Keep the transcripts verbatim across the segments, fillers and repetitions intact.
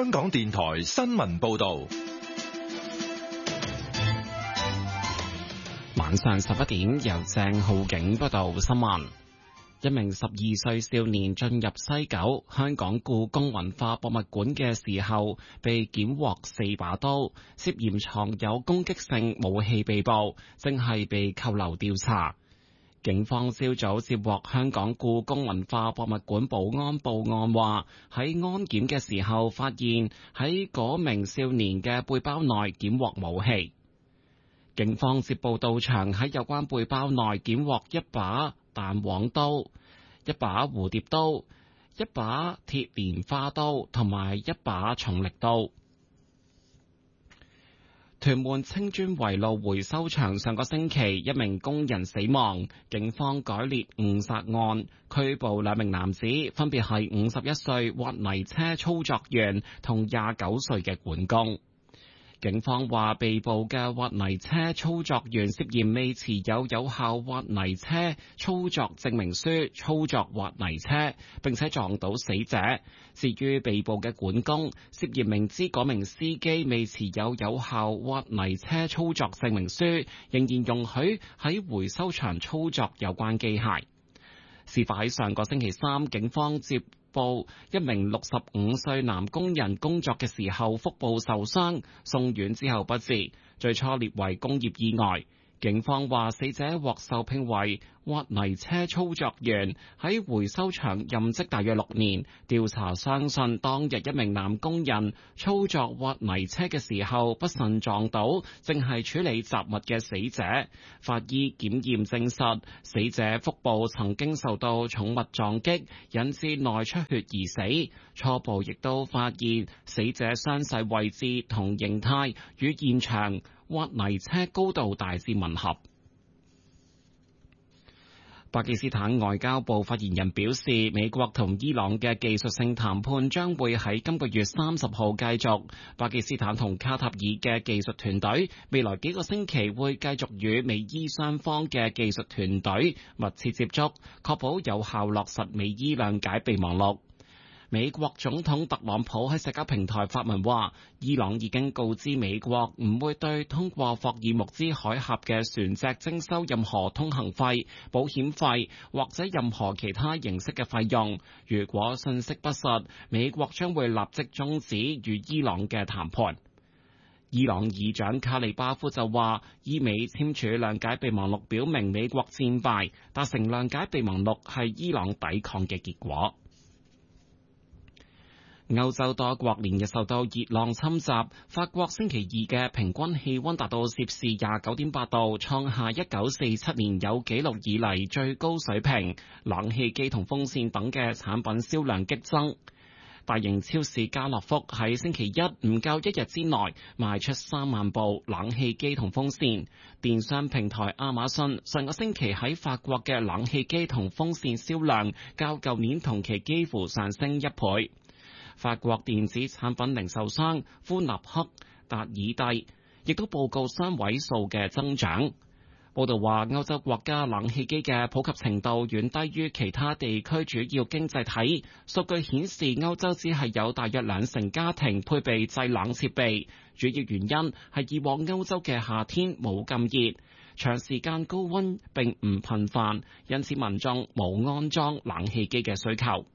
香港電台新聞報道。 晚上十一點，由鄭浩景報道新聞。一名十二歲少年進入西九香港故宮文化博物館嘅時候，被檢獲四把刀，涉嫌藏有攻擊性武器被捕，正係被扣留調查。警方朝早接獲香港故宮文化博物館保安報案，話喺安檢嘅時候發現喺嗰名少年嘅背包內檢獲武器。警方接報到場，喺有關背包內檢獲一把彈簧刀、一把蝴蝶刀、一把鐵蓮花刀同埋一把重力刀。屯門青磚圍路回收場上個星期一名工人死亡，警方改列誤殺案，拘捕兩名男子，分別係五十一歲挖泥車操作員同廿九歲嘅管工。警方話，被捕嘅挖泥車操作員涉嫌未持有有效挖泥車操作證明書操作挖泥車，並且撞到死者。至於被捕嘅管工，涉嫌明知嗰名司機未持有有效挖泥車操作證明書，仍然容許喺回收場操作有關機械。事發喺上個星期三，警方接報一名六十五歲男工人工作嘅時候腹部受傷，送院之後不治，最初列為工業意外。警方話，死者獲受聘為挖泥車操作員，喺回收場任職大約六年。調查相信，當日一名男工人操作挖泥車嘅時候不慎撞到正係處理雜物嘅死者。法醫檢驗證實，死者腹部曾經受到重物撞擊，引致內出血而死。初步亦都發現死者傷勢位置同形態與現場挖泥車高度大致吻合。巴基斯坦外交部發言人表示，美國同伊朗嘅技術性談判將會喺今個月三十號繼續。巴基斯坦同卡塔爾嘅技術團隊未來幾個星期會繼續與美伊雙方嘅技術團隊密切接觸，確保有效落實美伊諒解備忘錄。美國總統特朗普喺社交平台發文話，伊朗已經告知美國唔會對通過霍爾木茲海峽嘅船隻徵收任何通行費、保險費或者任何其他形式嘅費用。如果信息不實，美國將會立即終止與伊朗嘅談判。伊朗議長卡利巴夫就話，伊美簽署諒解備忘錄表明美國戰敗，達成諒解備忘錄係伊朗抵抗嘅結果。歐洲多國連日受到熱浪侵襲，法國星期二嘅平均氣溫達到攝氏廿九點八度，創下一九四七年有紀錄以嚟最高水平。冷氣機同風扇等嘅產品銷量激增。大型超市家樂福喺星期一唔夠一日之內賣出三萬部冷氣機同風扇。電商平台亞馬遜上個星期喺法國嘅冷氣機同風扇銷量較舊年同期幾乎上升一倍。法國電子產品零售商富納克達爾蒂亦都報告雙位數嘅增長。報道話，歐洲國家冷氣機嘅普及程度遠低於其他地區主要經濟體。數據顯示，歐洲只係有大約兩成家庭配備製冷設備，主要原因係以往歐洲嘅夏天冇咁熱，長時間高溫並唔頻繁，因此民眾冇安裝冷氣機嘅需求。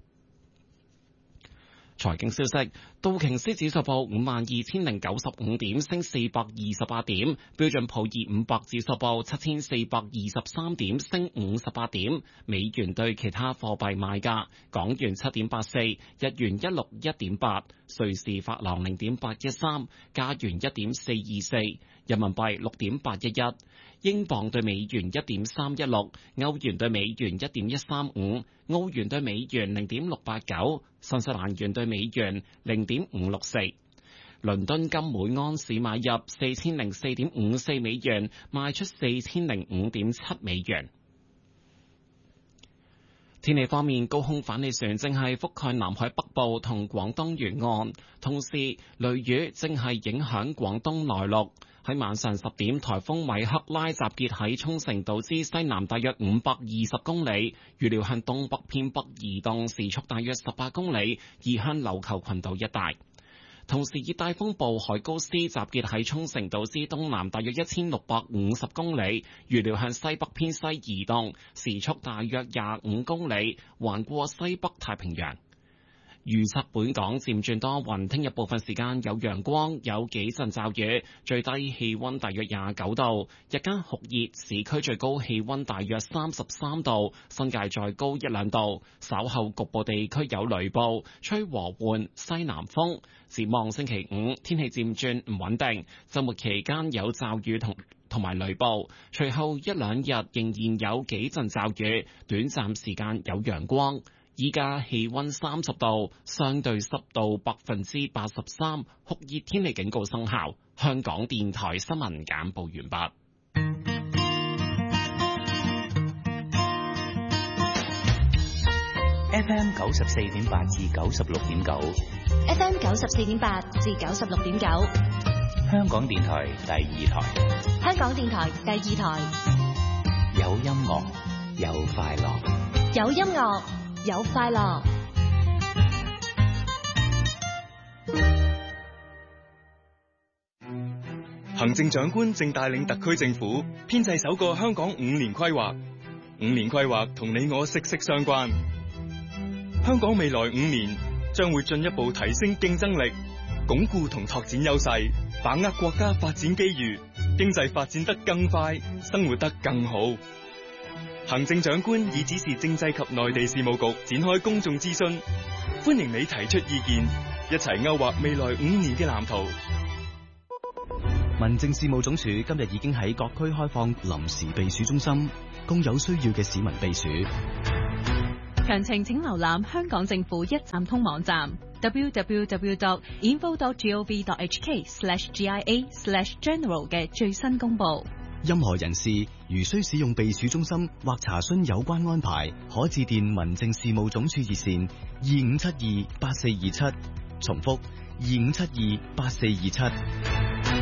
財經消息，道瓊斯指數報五萬二千零九十五點，升四百二十八點；標準普爾五百指數報七千四百二十三點，升五十八點。美元對其他貨幣賣價：港元七點八四，日元一六一點八，瑞士法郎零點八一三，加元一點四二四，人民幣六點八一一。英鎊對美元一點三一六，歐元對美元一點一三五，澳元對美元零點六八九，新西蘭元對美元零點五六四。倫敦金每安士買入四千零四點五四美元，賣出四千零五點七美元。天氣方面，高空反氣旋正係覆蓋南海北部同廣東沿岸，同時雷雨正係影響廣東內陸。喺晚上十點，颱風米克拉集結喺沖繩島之西南大約五百二十公里，預料向東北偏北移動，時速大約十八公里，移向琉球群島一帶。 同時熱帶風暴海高斯集結喺沖繩島之東南大約一千六百五十公里，預料向西北偏西移動，時速大約廿五公里，橫過西北太平洋。預測本港漸轉多雲，聽日部分時間有陽光，有幾陣驟雨，最低氣溫大約廿九度，日間酷熱，市區最高氣溫大約三十三度，新界再高一兩度。稍後局部地區有雷暴，吹和緩西南風。展望星期五天氣漸轉唔穩定，週末期間有驟雨同同埋雷暴，隨後一兩日仍然有幾陣驟雨，短暫時間有陽光。依家氣溫三十度，相對濕度百分之八十三，酷熱天氣警告生效。香港電台新聞簡報完畢。 F M 九十四點八至九十六點九 ，F M 九十四點八至九十六點九， 香港電台第二台， 香港電台第二台， 有音樂，有快樂， 有音樂。有快樂。 行政長官正帶領特區政府編製首個香港五年規劃，五年規劃同你我息息相關。香港未來五年將會進一步提升競爭力，鞏固同拓展優勢，把握國家發展機遇，經濟發展得更快，生活得更好。行政長官已指示政制及內地事務局展開公眾諮詢，歡迎你提出意見，一齊勾畫未來五年嘅藍圖。 民政事務總署今日已經喺各區開放臨時避暑中心，供有需要嘅市民避暑。 詳情請瀏覽香港政府一站通網站 double-u double-u double-u dot info dot gov dot h k slash g i a slash general 嘅最新公佈。 任何人士如需使用避暑中心或查詢有關安排，可致電民政事務總署熱線二五七二八四二七，重複二五七二八四二七。